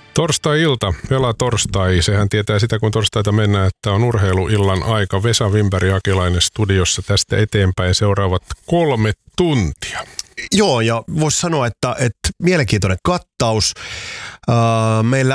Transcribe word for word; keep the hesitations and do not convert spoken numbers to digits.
Torstai-ilta, Pela torstai. Sehän tietää sitä, kun torstaita mennään, että on urheiluillan aika. Vesa Wimberg-Jokelainen studiossa tästä eteenpäin seuraavat kolme tuntia. Joo, ja voisi sanoa, että, että mielenkiintoinen kattaus. Uh, meillä